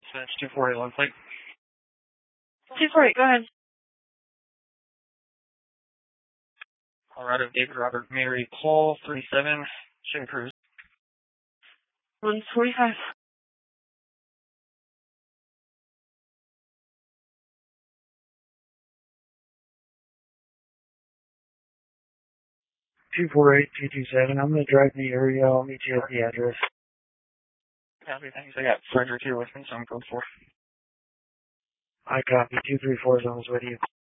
That's 248 Lone Plate. 248, go ahead. Colorado, David Robert Mary Paul 37, Shin Cruise. 145. Two 227. I'm going to drive in the area. I'll meet you at the address. Copy, thanks. I got Frederick here with me, so I'm code 4. I copy. 234 is almost with you.